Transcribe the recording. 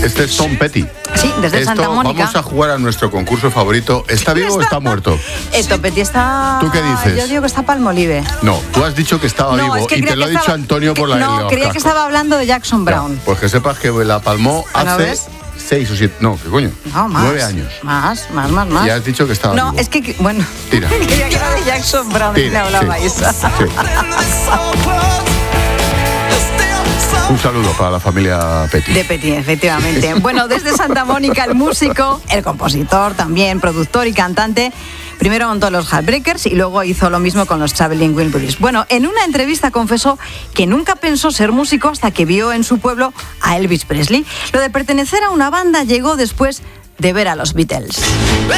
Este es Tom Petty. Sí, desde Santa Mónica. Vamos a jugar a nuestro concurso favorito. ¿Está vivo o está muerto? Tom Petty está... ¿Tú qué dices? Yo digo que está Palmolive. No, tú has dicho que estaba vivo es que y te lo ha dicho Antonio por la No, creía que estaba hablando de Jackson Brown. No, pues que sepas que la palmó hace 6 o 7... No, ¿qué coño? No, más. 9 años. Más. Y has dicho que estaba vivo. No, es que... Bueno, tira. Quería que era de Jackson Brown. Tira, le hablabais. sí. Un saludo para la familia Petty. De Petty, efectivamente. Bueno, desde Santa Mónica, el músico, el compositor también, productor y cantante, primero montó los Heartbreakers y luego hizo lo mismo con los Traveling Wilburys. Bueno, en una entrevista confesó que nunca pensó ser músico hasta que vio en su pueblo a Elvis Presley. Lo de pertenecer a una banda llegó después de ver a los Beatles.